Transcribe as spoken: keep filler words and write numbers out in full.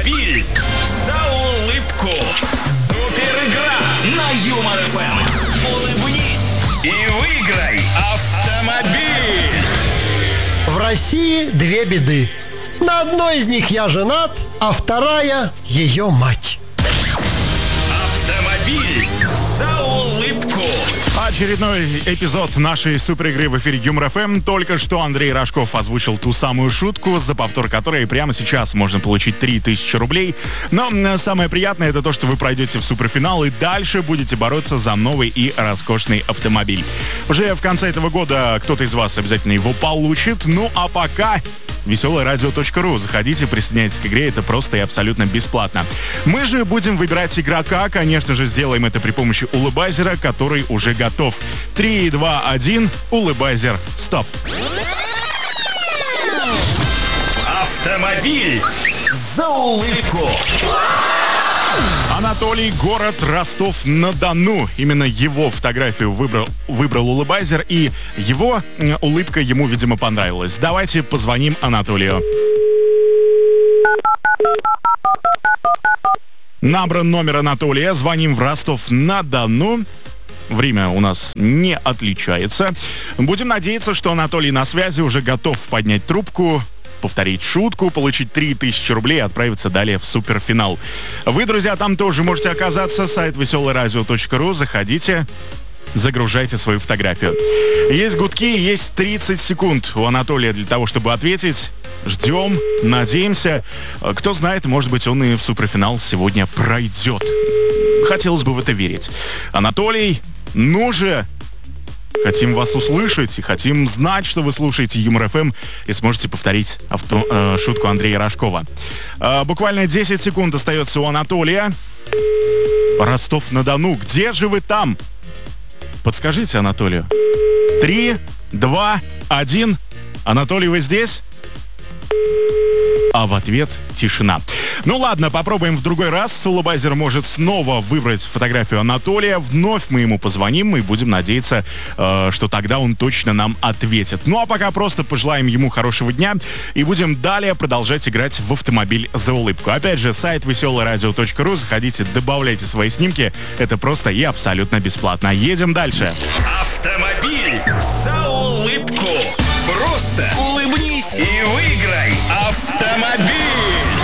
Автомобиль за улыбку. Супер игра на Юмор эф эм. Улыбнись и выиграй автомобиль. В России две беды. На одной из них я женат, а вторая — ее мать. Автомобиль за улыбку. Очередной эпизод нашей суперигры в эфире Юмор эф эм. Только что Андрей Рожков озвучил ту самую шутку, за повтор которой прямо сейчас можно получить три тысячи рублей. Но самое приятное — это то, что вы пройдете в суперфинал и дальше будете бороться за новый и роскошный автомобиль. Уже в конце этого года кто-то из вас обязательно его получит. Ну а пока... веселое радио точка ру. Заходите, присоединяйтесь к игре, это просто и абсолютно бесплатно. Мы же будем выбирать игрока, конечно же, сделаем это при помощи улыбайзера, который уже готов. три, два, один, улыбайзер, стоп. Автомобиль за улыбку. Анатолий, город Ростов-на-Дону. Именно его фотографию выбрал, выбрал улыбайзер, и его э, улыбка ему, видимо, понравилась. Давайте позвоним Анатолию. Набран номер Анатолия. Звоним в Ростов-на-Дону. Время у нас не отличается. Будем надеяться, что Анатолий на связи, уже готов поднять трубку, повторить шутку, получить три тысячи рублей и отправиться далее в суперфинал. Вы, друзья, там тоже можете оказаться. Сайт веселое радио точка ру. Заходите, загружайте свою фотографию. Есть гудки, есть тридцать секунд у Анатолия для того, чтобы ответить. Ждем, надеемся. Кто знает, может быть, он и в суперфинал сегодня пройдет. Хотелось бы в это верить. Анатолий, ну же! Хотим вас услышать и хотим знать, что вы слушаете Юмор эф эм и сможете повторить авто, э, шутку Андрея Рожкова. Э, буквально десять секунд остается у Анатолия. Ростов-на-Дону. Где же вы там? Подскажите Анатолию. Три, два, один. Анатолий, вы здесь? А в ответ тишина. Ну ладно, попробуем в другой раз. Улыбайзер может снова выбрать фотографию Анатолия. Вновь мы ему позвоним и будем надеяться, э, что тогда он точно нам ответит. Ну а пока просто пожелаем ему хорошего дня и будем далее продолжать играть в автомобиль за улыбку. Опять же, сайт веселое радио точка ру. Заходите, добавляйте свои снимки. Это просто и абсолютно бесплатно. Едем дальше. Автомобиль за улыбку. Просто улыбнись и выиграй автомобиль.